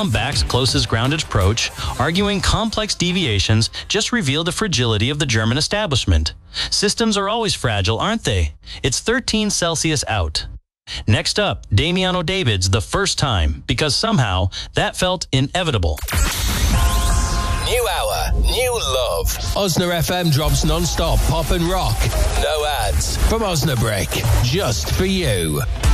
Tom Back's closest grounded approach, arguing complex deviations just reveal the fragility of the German establishment. Systems are always fragile, aren't they? It's 13 Celsius out. Next up, Damiano David's The First Time, because somehow that felt inevitable. New hour, new love. Osna FM drops non-stop pop and rock. No ads from Osnabrück, just for you.